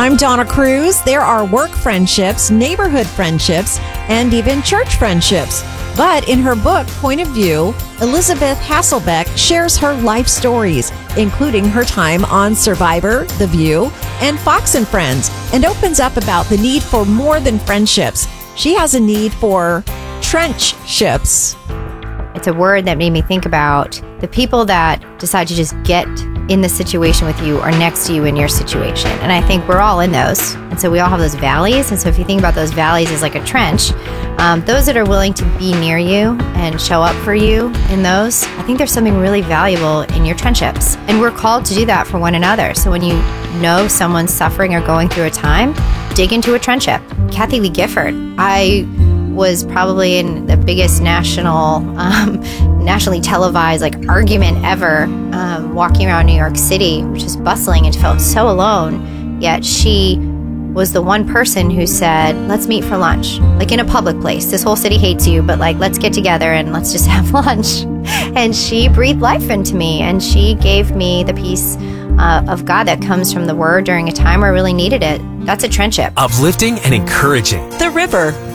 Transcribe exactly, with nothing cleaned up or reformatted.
I'm Donna Cruz. There are work friendships, neighborhood friendships, and even church friendships. But in her book, Point of View, Elizabeth Hasselbeck shares her life stories, including her time on Survivor, The View, and Fox and Friends, and opens up about the need for more than friendships. She has a need for trench-ships. It's a word that made me think about the people that decide to just get in the situation with you or next to you in your situation. And I think we're all in those. And so we all have those valleys. And so if you think about those valleys as like a trench, um, those that are willing to be near you and show up for you in those, I think there's something really valuable in your trendships. And we're called to do that for one another. So when you know someone's suffering or going through a time, dig into a friendship. Kathy Lee Gifford, I was probably in the biggest national, um, nationally televised like argument ever, um, walking around New York City, which is bustling and felt so alone. Yet she was the one person who said, let's meet for lunch, like in a public place. This whole city hates you, but like, let's get together and let's just have lunch. And she breathed life into me, and she gave me the peace uh, of God that comes from the Word during a time where I really needed it. That's a friendship. Uplifting and encouraging. The River,